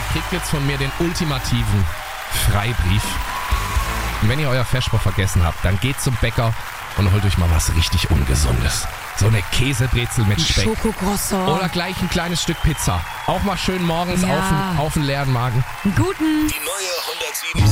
kriegt jetzt von mir den ultimativen Freibrief. Und wenn ihr euer Vesper vergessen habt, dann geht zum Bäcker und holt euch mal was richtig Ungesundes. So eine Käsebrezel mit Speck. Schokocroissant. Oder gleich ein kleines Stück Pizza. Auch mal schön morgens Ja. auf den leeren Magen. Einen guten. Die neue 107.